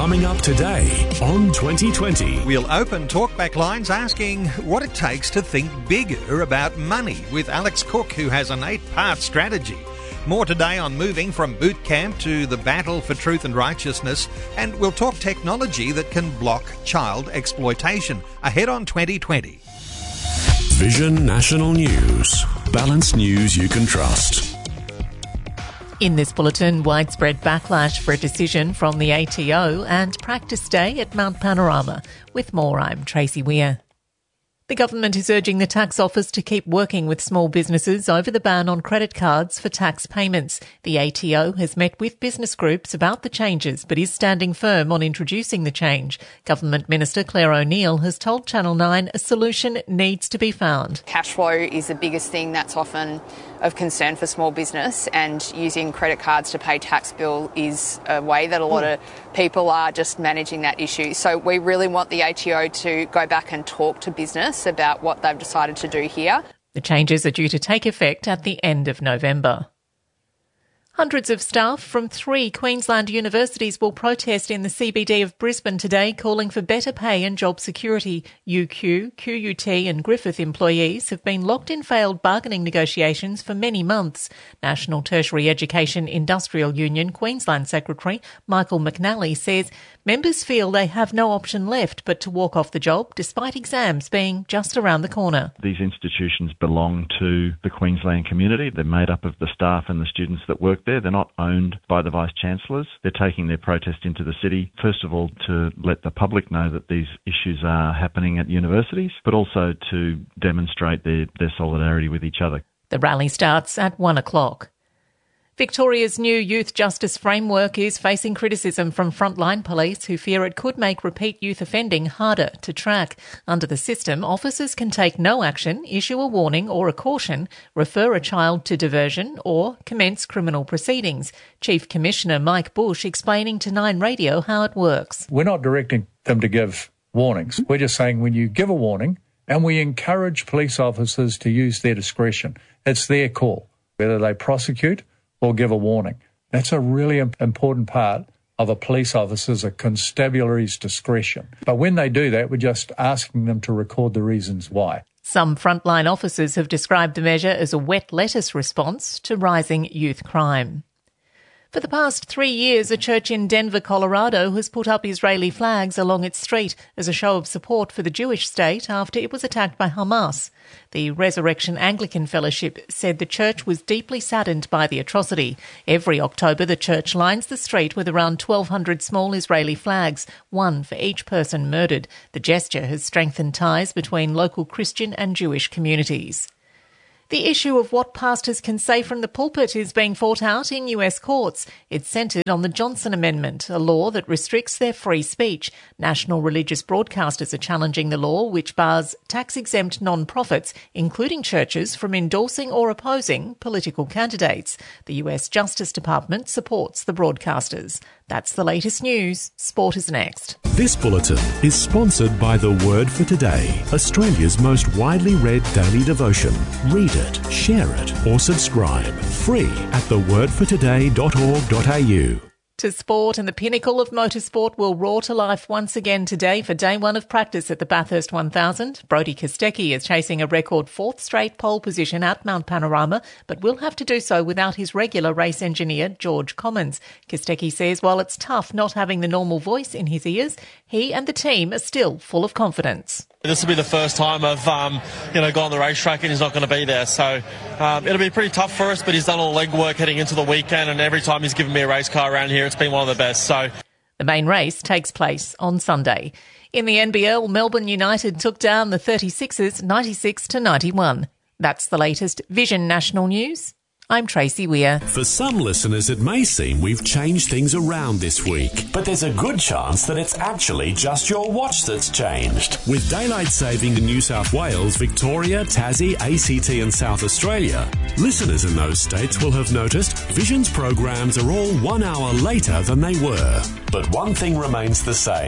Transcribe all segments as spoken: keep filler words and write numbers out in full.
Coming up today on twenty twenty. We'll open talkback lines asking what it takes to think bigger about money with Alex Cook, who has an eight-part strategy. More today on moving from boot camp to the battle for truth and righteousness, and we'll talk technology that can block child exploitation. Ahead on twenty twenty. Vision National News. Balanced news you can trust. In this bulletin, widespread backlash for a decision from the A T O and practice day at Mount Panorama. With more, I'm Tracy Weir. The government is urging the tax office to keep working with small businesses over the ban on credit cards for tax payments. The A T O has met with business groups about the changes but is standing firm on introducing the change. Government Minister Claire O'Neill has told Channel nine a solution needs to be found. Cash flow is the biggest thing that's often of concern for small business, and using credit cards to pay tax bill is a way that a lot of people are just managing that issue. So we really want the A T O to go back and talk to business about what they've decided to do here. The changes are due to take effect at the end of November. Hundreds of staff from three Queensland universities will protest in the C B D of Brisbane today, calling for better pay and job security. U Q, Q U T and Griffith employees have been locked in failed bargaining negotiations for many months. National Tertiary Education Industrial Union Queensland Secretary Michael McNally says members feel they have no option left but to walk off the job, despite exams being just around the corner. These institutions belong to the Queensland community. They're made up of the staff and the students that work there. They're not owned by the Vice-Chancellors. They're taking their protest into the city, first of all, to let the public know that these issues are happening at universities, but also to demonstrate their, their solidarity with each other. The rally starts at one o'clock. Victoria's new youth justice framework is facing criticism from frontline police who fear it could make repeat youth offending harder to track. Under the system, officers can take no action, issue a warning or a caution, refer a child to diversion or commence criminal proceedings. Chief Commissioner Mike Bush explaining to Nine Radio how it works. We're not directing them to give warnings. We're just saying when you give a warning, and we encourage police officers to use their discretion. It's their call, whether they prosecute or give a warning. That's a really important part of a police officer's, a constabulary's discretion. But when they do that, we're just asking them to record the reasons why. Some frontline officers have described the measure as a wet lettuce response to rising youth crime. For the past three years, a church in Denver, Colorado has put up Israeli flags along its street as a show of support for the Jewish state after it was attacked by Hamas. The Resurrection Anglican Fellowship said the church was deeply saddened by the atrocity. Every October, the church lines the street with around twelve hundred small Israeli flags, one for each person murdered. The gesture has strengthened ties between local Christian and Jewish communities. The issue of what pastors can say from the pulpit is being fought out in U S courts. It's centred on the Johnson Amendment, a law that restricts their free speech. National religious broadcasters are challenging the law, which bars tax-exempt non-profits, including churches, from endorsing or opposing political candidates. The U S Justice Department supports the broadcasters. That's the latest news. Sport is next. This bulletin is sponsored by The Word for Today, Australia's most widely read daily devotion. Read it, share it, or subscribe. Free at the word for today dot org dot a u. To sport, and the pinnacle of motorsport will roar to life once again today for day one of practice at the Bathurst one thousand. Brodie Kostecki is chasing a record fourth straight pole position at Mount Panorama, but will have to do so without his regular race engineer, George Commons. Kostecki says while it's tough not having the normal voice in his ears, he and the team are still full of confidence. This will be the first time I've, um, you know, gone on the racetrack and he's not going to be there. So um, it'll be pretty tough for us, but he's done all the legwork heading into the weekend, and every time he's given me a race car around here, it's been one of the best. So the main race takes place on Sunday. In the N B L, Melbourne United took down the thirty-sixers ninety-six to ninety-one. That's the latest Vision National News. I'm Tracy Weir. For some listeners, it may seem we've changed things around this week, but there's a good chance that it's actually just your watch that's changed. With daylight saving in New South Wales, Victoria, Tassie, A C T and South Australia, listeners in those states will have noticed Vision's programs are all one hour later than they were. But one thing remains the same.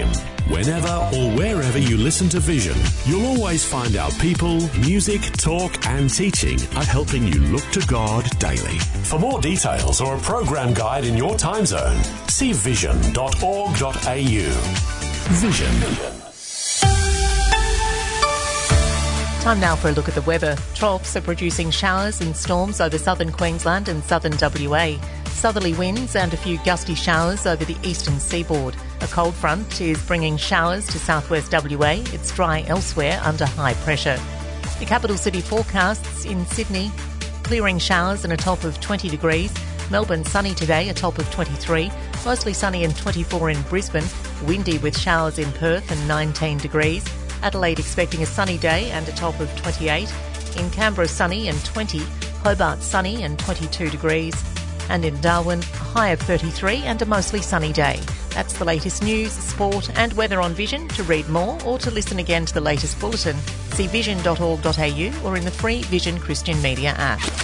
Whenever or wherever you listen to Vision, you'll always find our people, music, talk and teaching are helping you look to God daily. For more details or a program guide in your time zone, see vision dot org dot a u. Vision. Time now for a look at the weather. Troughs are producing showers and storms over southern Queensland and southern W A. Southerly winds and a few gusty showers over the eastern seaboard. A cold front is bringing showers to southwest W A. It's dry elsewhere under high pressure. The capital city forecasts: in Sydney, clearing showers and a top of twenty degrees. Melbourne sunny today, a top of twenty-three. Mostly sunny and twenty-four in Brisbane. Windy with showers in Perth and nineteen degrees. Adelaide expecting a sunny day and a top of twenty-eight. In Canberra sunny and twenty. Hobart sunny and twenty-two degrees. And in Darwin, a high of thirty-three and a mostly sunny day. That's the latest news, sport and weather on Vision. To read more or to listen again to the latest bulletin, see vision dot org dot a u or in the free Vision Christian Media app.